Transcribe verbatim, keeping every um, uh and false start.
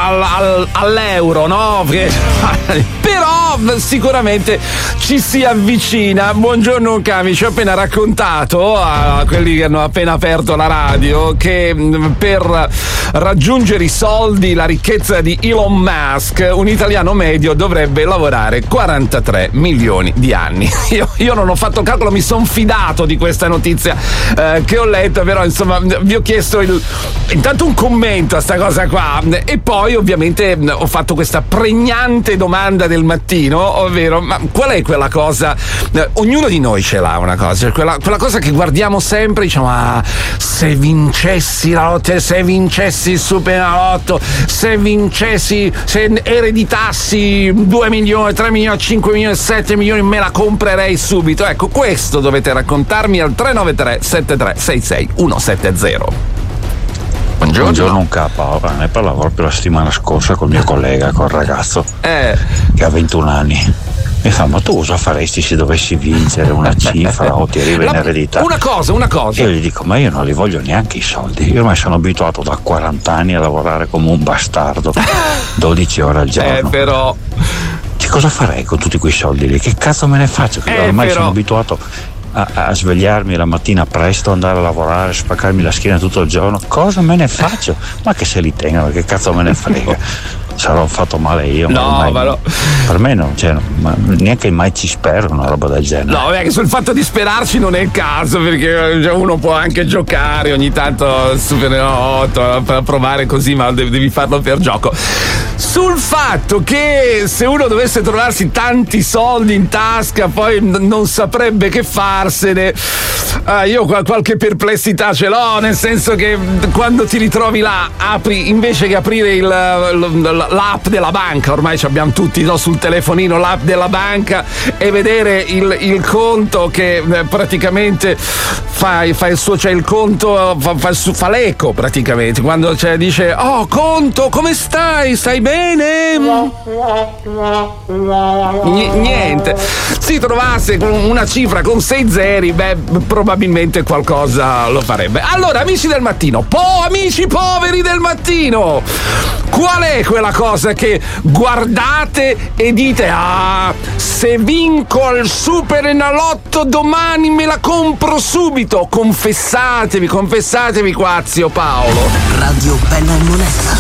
al, al, all'euro, no? Però sicuramente ci si avvicina. Buongiorno Cami, ci ho appena raccontato a quelli che hanno appena aperto la radio che per raggiungere i soldi, la ricchezza di Elon Musk, un italiano medio dovrebbe lavorare quarantatré milioni di anni. Io, io non ho fatto calcolo, mi sono fidato di questa notizia eh, che ho letto, però insomma vi ho chiesto il, intanto un commento a sta cosa qua e poi ovviamente ho fatto questa pregnante domanda del mattino, ovvero ma qual è quella cosa, eh, ognuno di noi ce l'ha una cosa, cioè quella, quella cosa che guardiamo sempre, diciamo ah, se vincessi la lotteria, se vincessi il Superenalotto, se vincessi, se ereditassi due milioni, tre milioni, cinque milioni, sette milioni, me la comprerei subito. Ecco, questo dovete raccontarmi al tre nove tre sette tre sei sei uno sette zero. Buongiorno, Buongiorno un capo, ne parlavo proprio la settimana scorsa col mio collega, col ragazzo eh. che ha ventuno anni. Mi fa, ma tu cosa faresti se dovessi vincere una cifra o ti arriva in eredità? Una cosa, una cosa. Io gli dico, ma io non li voglio neanche i soldi. Io ormai sono abituato da quaranta anni a lavorare come un bastardo, dodici ore al giorno. Eh, però... Che cosa farei con tutti quei soldi lì? Che cazzo me ne faccio? Che eh, ormai però... sono abituato a, a svegliarmi la mattina presto, andare a lavorare, spaccarmi la schiena tutto il giorno. Cosa me ne faccio? Ma che se li tengano, che cazzo me ne frega? Sarò fatto male io, no, ma, ma no. Per me non, cioè, ma neanche mai ci spero una roba del genere. No, beh, che sul fatto di sperarci non è il caso, perché uno può anche giocare ogni tanto Superenalotto per provare così, ma devi farlo per gioco. Sul fatto che se uno dovesse trovarsi tanti soldi in tasca poi non saprebbe che farsene, ah, io qualche perplessità ce l'ho, nel senso che quando ti ritrovi là, apri invece che aprire il, il l'app della banca, ormai abbiamo tutti, no, sul telefonino l'app della banca, e vedere il, il conto che eh, praticamente fa, fa il suo, cioè il conto fa, fa, fa l'eco praticamente quando cioè, dice oh conto come stai, stai bene? N- niente, si trovasse con una cifra con sei zeri, beh probabilmente qualcosa lo farebbe. Allora amici del mattino, po amici poveri del mattino, qual è quella cosa che guardate e dite ah, se vinco al Superenalotto domani me la compro subito? Confessatevi, confessatevi qua, zio Paolo. Radio Bella e Monella.